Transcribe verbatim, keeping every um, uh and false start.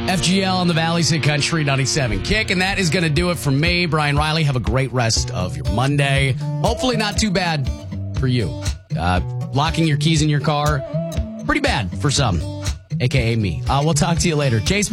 F G L on the Valley's Hit Country ninety-seven Kick. And that is going to do it for me, Brian Riley. Have a great rest of your Monday. Hopefully not too bad for you. Uh, locking your keys in your car, pretty bad for some, a k a me. Uh, we'll talk to you later. Chase